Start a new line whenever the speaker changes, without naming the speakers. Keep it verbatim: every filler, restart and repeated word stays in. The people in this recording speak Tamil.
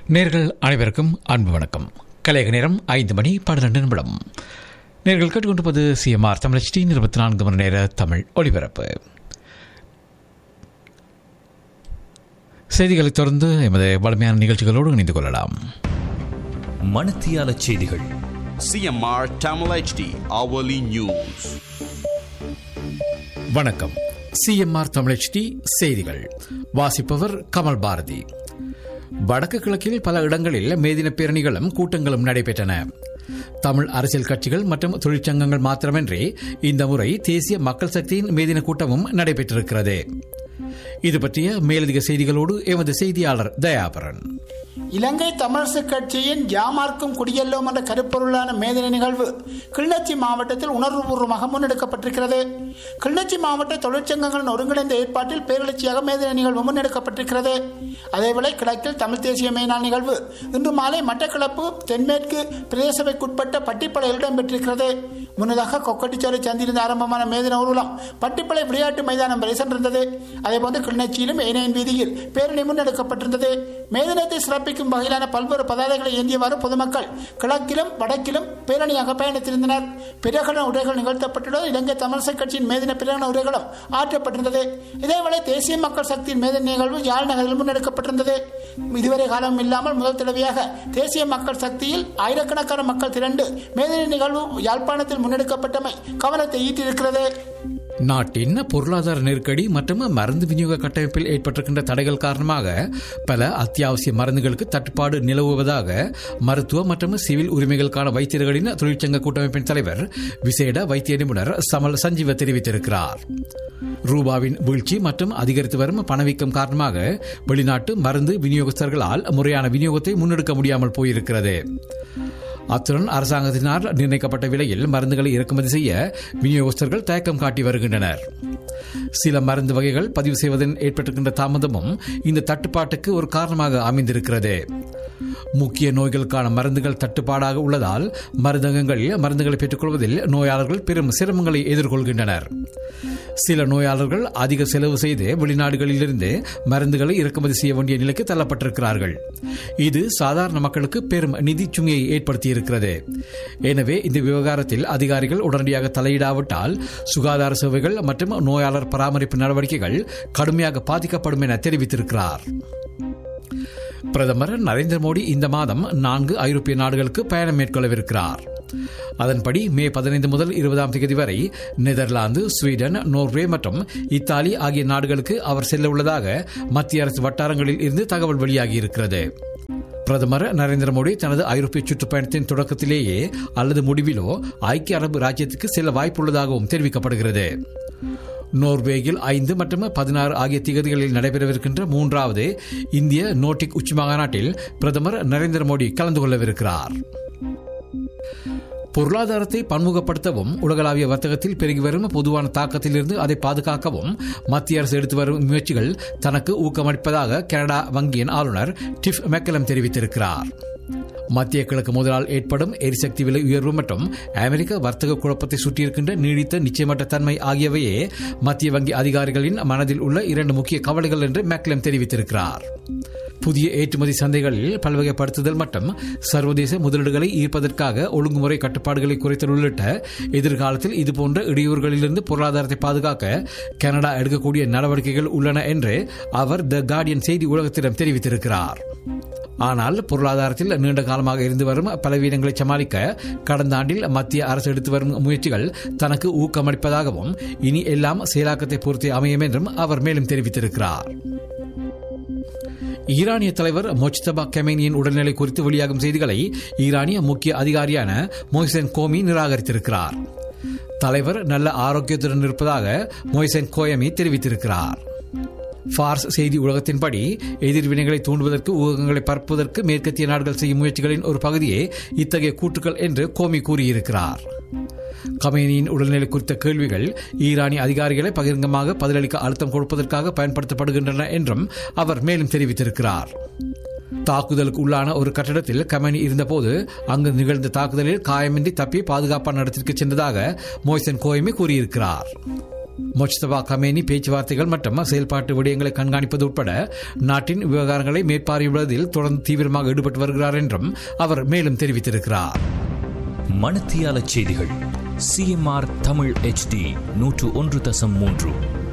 நேர்கள் அனைவருக்கும் அன்பு வணக்கம். கலையக நேரம் ஐந்து மணி பன்னிரண்டு நிமிடம். நேர்கள் கேட்டுக்கொண்டிருப்பது சிஎம்ஆர் தமிழ் ஹெச்டி இருபத்தி நான்கு மணி நேர தமிழ் ஒலிபரப்பு. செய்திகளை தொடர்ந்து எமது வலிமையான நிகழ்ச்சிகளோடு இணைந்து கொள்ளலாம்.
மணத்தியால செய்திகள்.
CMR Tamil HD hourly news.
வணக்கம். சிஎம்ஆர் தமிழ் ஹெச்டி செய்திகள் வாசிப்பவர் கமல் பாரதி. வடக்கு கிழக்கில் பல இடங்களில் மேதின பேரணிகளும் கூட்டங்களும் நடைபெற்றன. தமிழ் அரசியல் கட்சிகள் மற்றும் தொழிற்சங்கங்கள் மாத்திரமின்றி இந்த முறை தேசிய மக்கள் சக்தியின் மேதின கூட்டமும் நடைபெற்றிருக்கிறது. இது பற்றிய மேலதிக செய்திகளோடு எமது செய்தியாளர் தயாபரன்.
இலங்கை தமிழரசு கட்சியின் யாமார்க்கும் குடியெல்லோம் என்ற கருப்பொருளான மேதின நிகழ்வு கிளிநொச்சி மாவட்டத்தில் உணர்வுபூர்வமாக முன்னெடுக்கப்பட்டிருக்கிறது. கிளிநொச்சி மாவட்ட தொழிற்சங்கங்களின் ஒருங்கிணைந்த ஏற்பாட்டில் பேரெழுச்சியாக மேதின நிகழ்வு முன்னெடுக்கப்பட்டிருக்கிறது. அதேவேளை கிழக்கில் தமிழ் தேசிய மேனாள் நிகழ்வு இன்று மாலை மட்டக்களப்பு தென்மேற்கு பிரதேசபைக்குட்பட்ட பட்டிப்பளையில் இடம்பெற்றிருக்கிறது. முன்னதாக கொக்கட்டிச்சோலை சந்திலிருந்து ஆரம்பமான மேதின ஊர்வலம் பட்டிப்பளை விளையாட்டு மைதானம் வரை சென்றிருந்தது. அதேபோன்று கிளிநொச்சியிலும் ஏனையின் வீதியில் பேரணி முன்னெடுக்கப்பட்டிருந்தது. மேதினத்தை சிறப்பிக்கும் வகையிலான பல்வேறு பதாதைகளை ஏந்தியவாறு பொதுமக்கள் கிழக்கிலும் வடக்கிலும் பேரணியாக பயணித்திருந்தனர். பிரகடன உரைகள் நிகழ்த்தப்பட்டுள்ளது. இலங்கை தமிழரசு கட்சியின் மேதின பிரகடன உரைகளும் ஆற்றப்பட்டிருந்தது. இதேவேளை தேசிய மக்கள் சக்தியின் மேதின நிகழ்வு யாழ் நகரில் முன்னெடுக்கப்பட்டிருந்தது. இதுவரை காலம் இல்லாமல் முதல் தடவையாக தேசிய மக்கள் சக்தியில் ஆயிரக்கணக்கான மக்கள் திரண்டு மேதின நிகழ்வு யாழ்ப்பாணத்தில் முன்னெடுக்கப்பட்டமை கவனத்தை ஈட்டிருக்கிறது.
நாட்டின் பொருளாதார நெருக்கடி மற்றும் மருந்து விநியோக கட்டமைப்பில் ஏற்பட்டிருக்கின்ற தடைகள் காரணமாக பல அத்தியாவசிய மருந்துகளுக்கு தட்டுப்பாடு நிலவுவதாக மருத்துவ மற்றும் சிவில் உரிமைகளுக்கான வைத்தியர்களின் தொழிற்சங்க கூட்டமைப்பின் தலைவர் விசேட வைத்திய நிபுணர் சமல் சஞ்சீவ தெரிவித்திருக்கிறார். ரூபாவின் வீழ்ச்சி மற்றும் அதிகரித்து வரும் பணவீக்கம் காரணமாக வெளிநாட்டு மருந்து விநியோகஸ்தர்களால் முறையான விநியோகத்தை முன்னெடுக்க முடியாமல் போயிருக்கிறது. அத்துடன் அரசாங்கத்தினால் நிர்ணயிக்கப்பட்ட விலையில் மருந்துகளை இறக்குமதி செய்ய விநியோகஸ்தர்கள் தயக்கம் காட்டி வருகின்றனர். சில மருந்து வகைகள் பதிவு செய்வதில் ஏற்பட்டிருக்கின்ற தாமதமும் இந்த தட்டுப்பாட்டுக்கு ஒரு காரணமாக அமைந்திருக்கிறது. முக்கிய நோய்களுக்கான மருந்துகள் தட்டுப்பாடாக உள்ளதால் மருந்தகங்களில் மருந்துகளை பெற்றுக்கொள்வதில் நோயாளர்கள் பெரும் சிரமங்களை எதிர்கொள்கின்றனர். சில நோயாளர்கள் அதிக செலவு செய்து வெளிநாடுகளிலிருந்து மருந்துகளை இறக்குமதி செய்ய வேண்டிய நிலைக்கு தள்ளப்பட்டிருக்கிறார்கள். இது சாதாரண மக்களுக்கு பெரும் நிதி சுமையை ஏற்படுத்தியிருக்கிறது. எனவே இந்த விவகாரத்தில் அதிகாரிகள் உடனடியாக தலையிடாவிட்டால் சுகாதார சேவைகள் மற்றும் நோயாளர் பராமரிப்பு நடவடிக்கைகள் கடுமையாக பாதிக்கப்படும் என தெரிவித்திருக்கிறார். பிரதமர் நரேந்திர மோடி இந்த மாதம் நான்கு ஐரோப்பிய நாடுகளுக்கு பயணம் மேற்கொள்ளவிருக்கிறார். அதன்படி மே பதினைந்து முதல் இருபதாம் தேதி வரை நெதர்லாந்து, ஸ்வீடன், நோர்வே மற்றும் இத்தாலி ஆகிய நாடுகளுக்கு அவர் செல்ல உள்ளதாக மத்திய அரசு வட்டாரங்களில் இருந்து தகவல் வெளியாகியிருக்கிறது. பிரதமர் நரேந்திர மோடி தனது ஐரோப்பிய சுற்றுப்பயணத்தின் தொடக்கத்திலேயே அல்லது முடிவிலோ ஐக்கிய அரபு ராஜ்யத்துக்கு செல்ல வாய்ப்புள்ளதாகவும் தெரிவிக்கப்படுகிறது. நோர்வேயில் ஐந்து மற்றும் பதினாறு ஆகிய திகதிகளில் நடைபெறவிருக்கின்ற மூன்றாவது இந்திய நோர்டிக் உச்சி மாநாட்டில் பிரதமர் நரேந்திர மோடி கலந்து கொள்ளவிருக்கிறார். பொருளாதாரத்தை பன்முகப்படுத்தவும் உலகளாவிய வர்த்தகத்தில் பெருகி வரும் பொதுவான தாக்கத்திலிருந்து அதை பாதுகாக்கவும் மத்திய அரசு எடுத்து வரும் முயற்சிகள் தனக்கு ஊக்கமளிப்பதாக கனடா வங்கியின் ஆளுநர் டிஃப் மெக்கலம் தெரிவித்திருக்கிறார். மத்திய கிழக்கு முதலால் ஏற்படும் எரிசக்தி விலை உயர்வு மற்றும் அமெரிக்க வர்த்தக குழப்பத்தை சுற்றியிருக்கின்ற நீடித்த நிச்சயமற்ற தன்மை ஆகியவையே மத்திய வங்கி அதிகாரிகளின் மனதில் உள்ள இரண்டு முக்கிய கவலைகள் என்று மெக்கலம் தெரிவித்திருக்கிறார். புதிய ஏற்றுமதி சந்தைகளில் பல்வகைப்படுத்துதல் மற்றும் சர்வதேச முதலீடுகளை ஈர்ப்பதற்காக ஒழுங்குமுறை கட்டுப்பாடுகளை குறைத்தல் உள்ளிட்ட எதிர்காலத்தில் இதுபோன்ற இடையூறுகளிலிருந்து பொருளாதாரத்தை பாதுகாக்க கனடா எடுக்கக்கூடிய நடவடிக்கைகள் உள்ளன என்று அவர் தி கார்டியன் செய்தி ஊடகத்திடம் தெரிவித்திருக்கிறார். ஆனால் பொருளாதாரத்தில் நீண்ட காலமாக இருந்து வரும் பலவீனங்களை சமாளிக்க கடந்த ஆண்டில் மத்திய அரசு எடுத்து வரும் முயற்சிகள் தனக்கு ஊக்கமளிப்பதாகவும் இனி எல்லாம் செயலாக்கத்தை பொறுத்தே அமையும் என்றும் அவர் மேலும் தெரிவித்திருக்கிறார். ஈரானிய தலைவர் மொஜ்தபா கெமேனியின் உடல்நிலை குறித்து வெளியாகும் செய்திகளை ஈரானிய முக்கிய அதிகாரியான மொய்சென் கோமி நிராகரித்திருக்கிறார். தலைவர் நல்ல ஆரோக்கியத்துடன் இருப்பதாக மொய்சென் கோயமி தெரிவித்திருக்கிறார். ஃபார்ஸ் செய்தி உலகத்தின்படி எதிர்வினைகளை தூண்டுவதற்கு ஊகங்களை பரப்புவதற்கு மேற்கத்திய நாடுகள் செய்யும் முயற்சிகளின் ஒரு பகுதியே இத்தகைய கூற்றுக்கள் என்று கோமி கூறியிருக்கிறார். கமேனியின் உடல்நிலை குறித்த கேள்விகள் ஈரானிய அதிகாரிகளை பகிரங்கமாக பதிலளிக்க அழுத்தம் கொடுப்பதற்காக பயன்படுத்தப்படுகின்றன என்றும் அவர் மேலும் தெரிவித்திருக்கிறார். தாக்குதலுக்கு உள்ளான ஒரு கட்டடத்தில் கமேனி இருந்தபோது அங்கு நிகழ்ந்த தாக்குதலில் காயமின்றி தப்பி பாதுகாப்பான இடத்திற்கு சென்றதாக மொய்சென் கோயமி கூறியிருக்கிறார். மொஜ்தபா கமேனி பேச்சுவார்த்தைகள் மற்றும் செயல்பாட்டு விடயங்களை கண்காணிப்பது உட்பட நாட்டின் விவகாரங்களை மேற்பார்வையிடுவதில் தொடர்ந்து தீவிரமாக ஈடுபட்டு வருகிறார் என்றும் அவர் மேலும் தெரிவித்திருக்கிறார்.
மணத்தியால செய்திகள் சிஎம்ஆர் தமிழ் எச்டி நூற்று ஒன்று தசம் மூன்று.